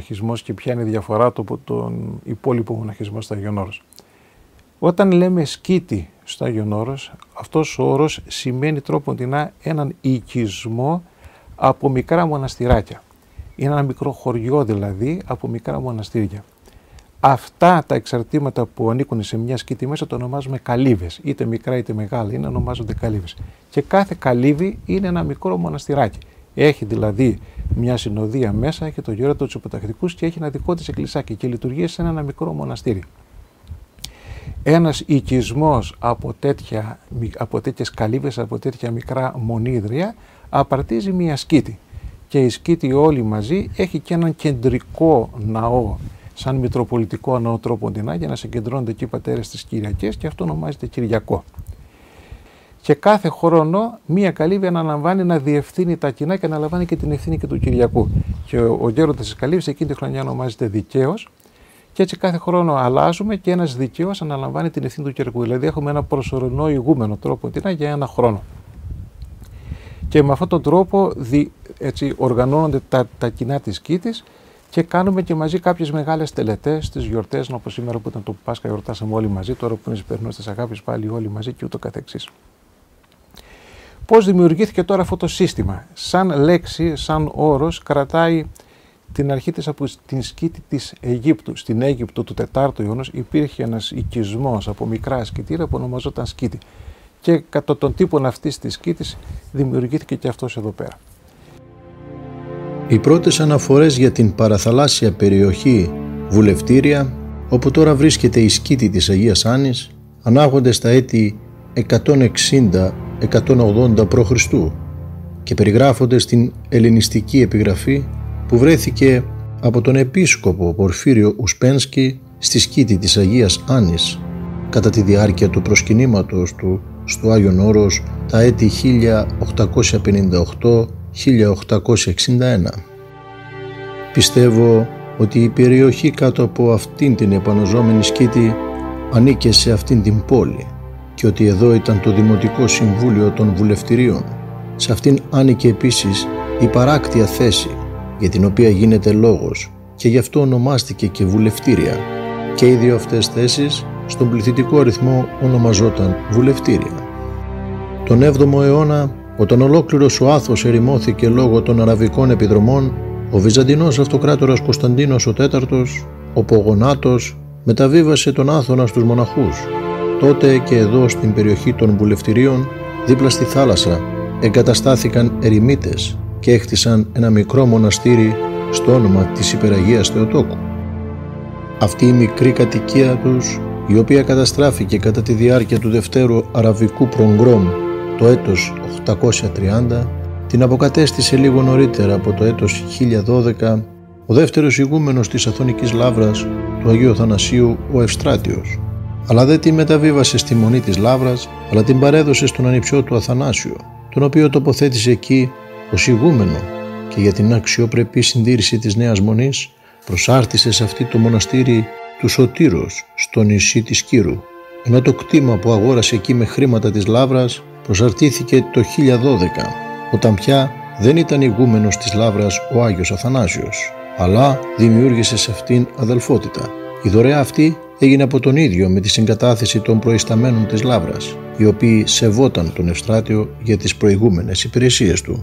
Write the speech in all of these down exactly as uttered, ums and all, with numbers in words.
μοναχισμός και ποια είναι η διαφορά του από τον υπόλοιπο μοναχισμό στο Άγιον Όρος. Όταν λέμε σκήτη στο Άγιον Όρος, αυτός ο όρος σημαίνει τρόποντινά έναν οικισμό από μικρά μοναστηράκια. Είναι ένα μικρό χωριό δηλαδή από μικρά μοναστήρια. Αυτά τα εξαρτήματα που ανήκουν σε μια σκήτη μέσα το ονομάζουμε καλύβες, είτε μικρά είτε μεγάλα, είναι ονομάζονται καλύβες. Και κάθε καλύβη είναι ένα μικρό μοναστηράκι. Έχει δηλαδή μια συνοδεία μέσα, έχει το γέροντα, τους υποτακτικούς και έχει ένα δικό της εκκλησάκι και λειτουργεί σε ένα μικρό μοναστήρι. Ένας οικισμός από, τέτοια, από τέτοιες καλύβες, από τέτοια μικρά μονίδρια απαρτίζει μια σκήτη. Και η σκήτη όλη μαζί έχει και έναν κεντρικό ναό, σαν μητροπολιτικό ναό τρόποντινά, για να συγκεντρώνονται εκεί οι πατέρες της Κυριακής και αυτό ονομάζεται Κυριακό. Και κάθε χρόνο μία καλύβη αναλαμβάνει να διευθύνει τα κοινά και αναλαμβάνει και την ευθύνη και του Κυριακού. Και ο, ο γέροντας της καλύβης εκείνη τη χρονιά ονομάζεται δικαίος. Και έτσι κάθε χρόνο αλλάζουμε και ένας δικαίος αναλαμβάνει την ευθύνη του Κυριακού. Δηλαδή έχουμε ένα προσωρινό ηγούμενο τρόποντινά για ένα χρόνο. Και με αυτόν τον τρόπο δι, έτσι, οργανώνονται τα, τα κοινά της σκήτης και κάνουμε και μαζί κάποιες μεγάλες τελετές, τις γιορτές, όπως σήμερα που ήταν το Πάσχα, γιορτάσαμε όλοι μαζί, τώρα που είναι Ζυπερινός της Αγάπης πάλι όλοι μαζί και ούτω καθεξής. Πώς δημιουργήθηκε τώρα αυτό το σύστημα? Σαν λέξη, σαν όρος, κρατάει την αρχή της από την σκήτη της Αιγύπτου. Στην Αίγυπτο του τετάρτου αιώνα υπήρχε ένας οικισμός από μικρά σκητήρια που ονομαζόταν σκήτη. Και κατά τον τύπο αυτής της σκήτης δημιουργήθηκε και αυτός εδώ πέρα. Οι πρώτες αναφορές για την παραθαλάσσια περιοχή βουλευτήρια, όπου τώρα βρίσκεται η σκήτη της Αγίας Άννης, ανάγονται στα έτη εκατόν εξήντα με εκατόν ογδόντα π.Χ. και περιγράφονται στην ελληνιστική επιγραφή που βρέθηκε από τον επίσκοπο Πορφύριο Ουσπένσκι στη σκήτη της Αγίας Άννης κατά τη διάρκεια του προσκυνήματος του στο Άγιον Όρος τα έτη χίλια οκτακόσια πενήντα οκτώ με χίλια οκτακόσια εξήντα ένα. Πιστεύω ότι η περιοχή κάτω από αυτήν την επαναζώμενη σκήτη ανήκε σε αυτήν την πόλη και ότι εδώ ήταν το Δημοτικό Συμβούλιο των Βουλευτηρίων. Σε αυτήν άνοικε επίσης η παράκτια θέση για την οποία γίνεται λόγος και γι' αυτό ονομάστηκε και βουλευτήρια. Και οι δύο αυτές θέσεις στον πληθυντικό αριθμό ονομαζόταν βουλευτήρια. Τον έβδομο αιώνα, όταν ολόκληρος ο Άθος ερημώθηκε λόγω των αραβικών επιδρομών, ο Βυζαντινός αυτοκράτορας Κωνσταντίνος ο τέταρτος, ο Πογονάτος, μεταβίβασε τον Άθωνα στους μοναχούς. Τότε και εδώ στην περιοχή των βουλευτηρίων, δίπλα στη θάλασσα, εγκαταστάθηκαν ερημίτες και έχτισαν ένα μικρό μοναστήρι στο όνομα της Υπεραγίας Θεοτόκου. Αυτή η μικρή κατοικία τους, η οποία καταστράφηκε κατά τη διάρκεια του δευτέρου αραβικού προγκρόμ το έτος οκτακόσια τριάντα, την αποκατέστησε λίγο νωρίτερα από το έτος χίλια δώδεκα ο δεύτερος ηγούμενος της Αθωνικής Λαύρας του Αγίου Αθανασίου, ο Ευστράτιος. Αλλά δεν την μεταβίβασε στη μονή της Λαύρας, αλλά την παρέδωσε στον ανιψιό του Αθανάσιο, τον οποίο τοποθέτησε εκεί ως ηγούμενο και για την αξιοπρεπή συντήρηση της νέας μονής προσάρτησε σε αυτή το μοναστήρι του Σωτήρος στο νησί της Κύρου, ενώ το κτήμα που αγόρασε εκεί με χρήματα της Λαύρας προσαρτήθηκε το χίλια δώδεκα, όταν πια δεν ήταν ηγούμενος της Λαύρας ο Άγιος Αθανάσιος, αλλά δημιούργησε σε αυτήν αδελφότητα. Η δωρεά αυτή έγινε από τον ίδιο με τη συγκατάθεση των προϊσταμένων της Λαύρας, οι οποίοι σεβόταν τον Ευστράτιο για τις προηγούμενες υπηρεσίες του.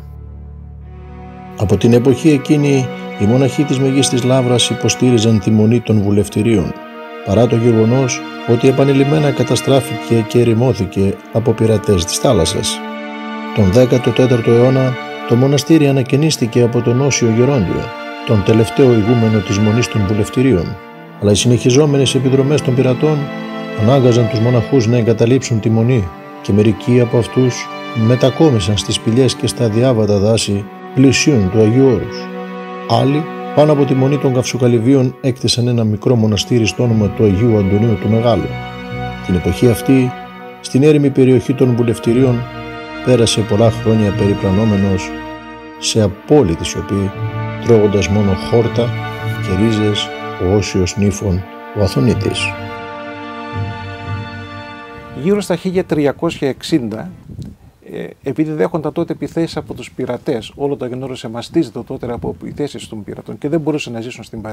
Από την εποχή εκείνη, οι μοναχοί της Μεγίστης Λαύρας υποστήριζαν τη μονή των βουλευτηρίων, παρά το γεγονός ότι επανειλημμένα καταστράφηκε και ερημώθηκε από πειρατές της θάλασσας. Τον δέκατο τέταρτο αιώνα, το μοναστήρι ανακαινίστηκε από τον Όσιο Γερόντιο, τον τελευταίο ηγούμενο της μονής των βουλευτηρίων, αλλά οι συνεχιζόμενες επιδρομές των πειρατών ανάγκαζαν τους μοναχούς να εγκαταλείψουν τη μονή και μερικοί από αυτούς μετακόμισαν στις σπηλιές και στα διάβατα δάση πλησίων του Αγίου Όρους. Άλλοι, πάνω από τη μονή των Καυσοκαλυβίων, έκτισαν ένα μικρό μοναστήρι στο όνομα του Αγίου Αντωνίου του Μεγάλου. Την εποχή αυτή, στην έρημη περιοχή των βουλευτηρίων, πέρασε πολλά χρόνια περιπλανόμενος σε απόλυτη σιωπή, τρώγοντας μόνο χόρτα και ρίζες ο Όσιος Νύφων ο Αθωνίτης. Γύρω στα χίλια τριακόσια εξήντα, ε, επειδή δέχονταν τότε επιθέσεις από τους πειρατές, όλο το Άγιον Όρος εμαστίζεται τότε από επιθέσεις των πειρατών και δεν μπορούσαν να ζήσουν στην